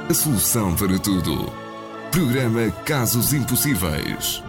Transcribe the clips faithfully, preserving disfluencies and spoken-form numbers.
A solução para tudo. Programa Casos Impossíveis.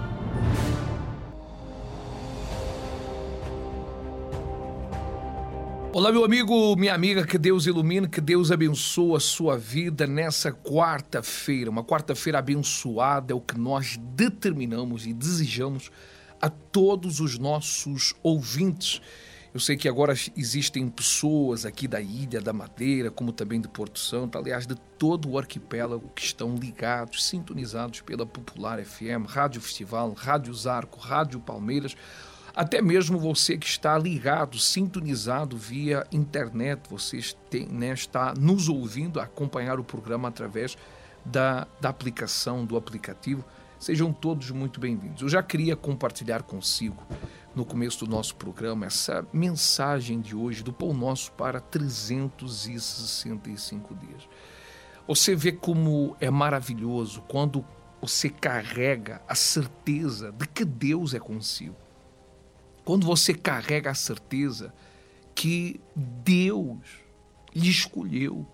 Olá, meu amigo, minha amiga, que Deus ilumine, que Deus abençoe a sua vida nessa quarta-feira. Uma quarta-feira abençoada é o que nós determinamos e desejamos a todos os nossos ouvintes. Eu sei que agora existem pessoas aqui da Ilha da Madeira, como também de Porto Santo, aliás, de todo o arquipélago, que estão ligados, sintonizados pela Popular F M, Rádio Festival, Rádio Zarco, Rádio Palmeiras. Até mesmo você que está ligado, sintonizado via internet, você tem, né, está nos ouvindo, a acompanhar o programa através da, da aplicação, do aplicativo. Sejam todos muito bem-vindos. Eu já queria compartilhar consigo, no começo do nosso programa, essa mensagem de hoje, do Pão Nosso para trezentos e sessenta e cinco dias. Você vê como é maravilhoso quando você carrega a certeza de que Deus é consigo. Quando você carrega a certeza que Deus lhe escolheu.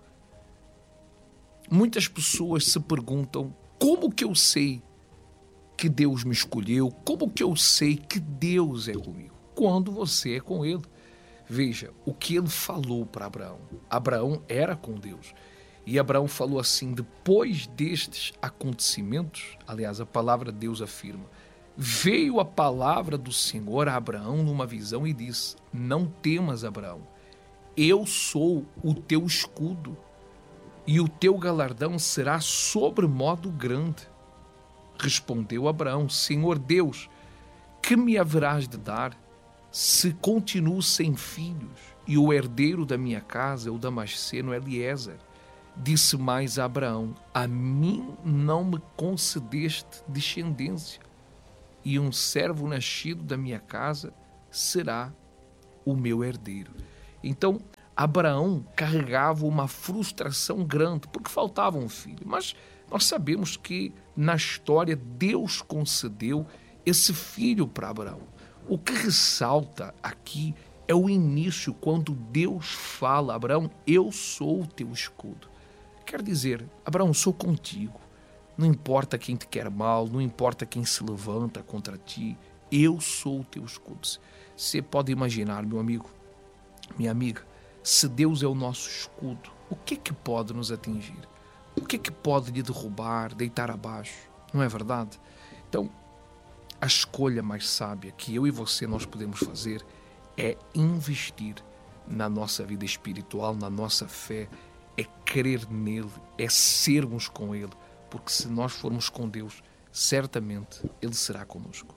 Muitas pessoas se perguntam: como que eu sei que Deus me escolheu? Como que eu sei que Deus é comigo? Quando você é com Ele. Veja, o que Ele falou para Abraão. Abraão era com Deus. E Abraão falou assim: depois destes acontecimentos, aliás, a palavra de Deus afirma, veio a palavra do Senhor a Abraão numa visão e disse: não temas, Abraão, eu sou o teu escudo e o teu galardão será sobremodo grande. Respondeu Abraão: Senhor Deus, que me haverás de dar se continuo sem filhos e o herdeiro da minha casa, o Damasceno Eliezer? Disse mais a Abraão: a mim não me concedeste descendência, e um servo nascido da minha casa será o meu herdeiro. Então, Abraão carregava uma frustração grande, porque faltava um filho. Mas nós sabemos que, na história, Deus concedeu esse filho para Abraão. O que ressalta aqui é o início, quando Deus fala: Abraão, eu sou o teu escudo. Quer dizer, Abraão, sou contigo. Não importa quem te quer mal, não importa quem se levanta contra ti, eu sou o teu escudo. Você pode imaginar, meu amigo, minha amiga, se Deus é o nosso escudo, o que é que pode nos atingir? O que é que pode lhe derrubar, deitar abaixo? Não é verdade? Então, a escolha mais sábia que eu e você nós podemos fazer é investir na nossa vida espiritual, na nossa fé, é crer nele, é sermos com ele. Porque se nós formos com Deus, certamente Ele será conosco.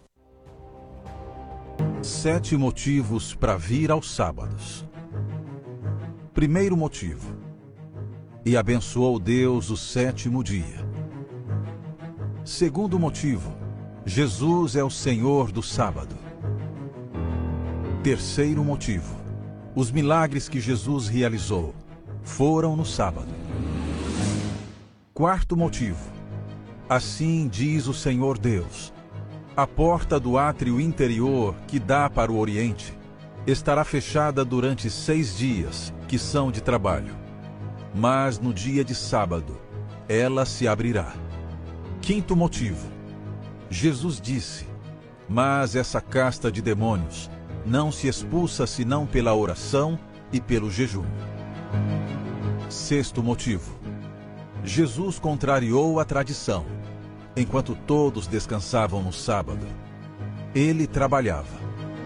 Sete motivos para vir aos sábados. Primeiro motivo: e abençoou Deus o sétimo dia. Segundo motivo: Jesus é o Senhor do sábado. Terceiro motivo: os milagres que Jesus realizou foram no sábado. Quarto motivo: assim diz o Senhor Deus: a porta do átrio interior que dá para o Oriente estará fechada durante seis dias, que são de trabalho, mas no dia de sábado ela se abrirá. Quinto motivo: Jesus disse: mas essa casta de demônios não se expulsa senão pela oração e pelo jejum. Sexto motivo: Jesus contrariou a tradição. Enquanto todos descansavam no sábado, ele trabalhava.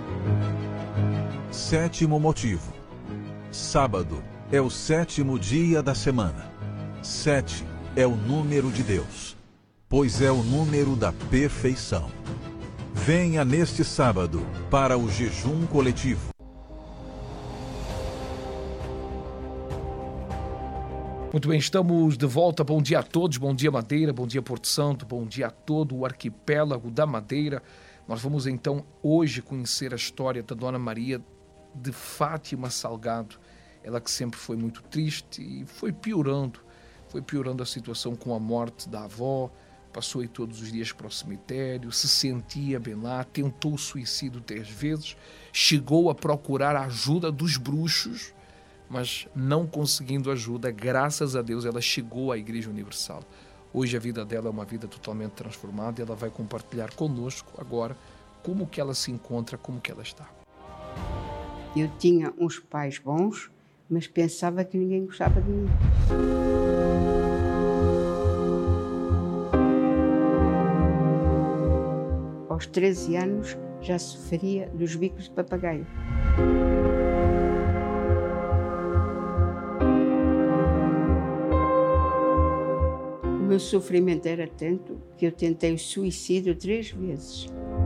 Sétimo motivo: sábado é o sétimo dia da semana. Sete é o número de Deus, pois é o número da perfeição. Venha neste sábado para o jejum coletivo. Muito bem, estamos de volta. Bom dia a todos, bom dia Madeira, bom dia Porto Santo, bom dia a todo o arquipélago da Madeira. Nós vamos então hoje conhecer a história da Dona Maria de Fátima Salgado. Ela que sempre foi muito triste e foi piorando, foi piorando a situação com a morte da avó, passou aí todos os dias para o cemitério, se sentia bem lá, tentou o suicídio três vezes, chegou a procurar a ajuda dos bruxos, mas não conseguindo ajuda, graças a Deus ela chegou à Igreja Universal. Hoje a vida dela é uma vida totalmente transformada e ela vai compartilhar conosco agora como que ela se encontra, como que ela está. Eu tinha uns pais bons, mas pensava que ninguém gostava de mim. Aos treze anos já sofria dos bicos de papagaio. O meu sofrimento era tanto que eu tentei o suicídio três vezes.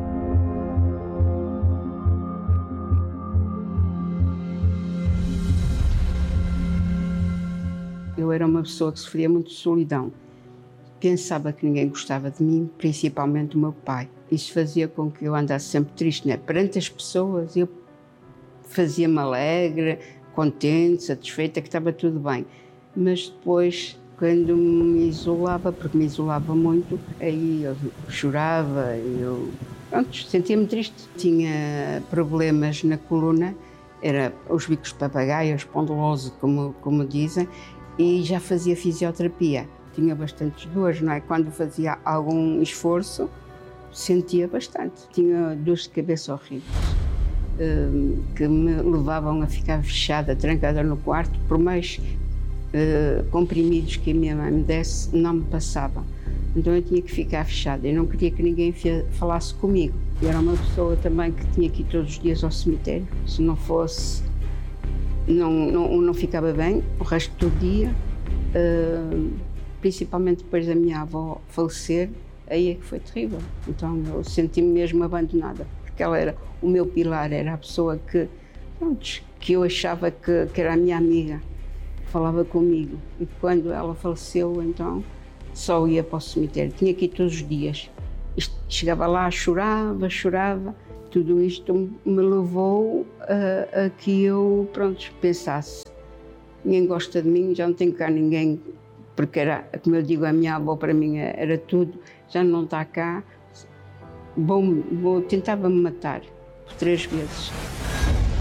Eu era uma pessoa que sofria muito de solidão. Pensava que ninguém gostava de mim, principalmente o meu pai. Isso fazia com que eu andasse sempre triste, né? Perante as pessoas, eu fazia-me alegre, contente, satisfeita, que estava tudo bem. Mas depois, quando me isolava, porque me isolava muito, aí eu chorava, eu pronto, sentia-me triste. Tinha problemas na coluna, era os bicos de papagaio, espondilose, como, como dizem, e já fazia fisioterapia. Tinha bastantes dores, não é? Quando fazia algum esforço, sentia bastante. Tinha dores de cabeça horríveis, que me levavam a ficar fechada, trancada no quarto, por mais uh, comprimidos que a minha mãe me desse, não me passavam. Então eu tinha que ficar fechada. Eu não queria que ninguém falasse comigo. Eu era uma pessoa também que tinha que ir todos os dias ao cemitério. Se não fosse, não, não, não ficava bem o resto do dia. Uh, principalmente depois da minha avó falecer, aí é que foi terrível. Então eu senti-me mesmo abandonada, porque ela era o meu pilar, era a pessoa que, pronto, que eu achava que, que era a minha amiga, que falava comigo. E quando ela faleceu, então só ia para o cemitério, tinha que ir todos os dias. Chegava lá, chorava, chorava. Tudo isto me levou a, a que eu, pronto, pensasse, ninguém gosta de mim, já não tenho cá ninguém, porque era, como eu digo, a minha avó para mim era tudo, já não está cá, vou, vou, tentava-me matar por três vezes.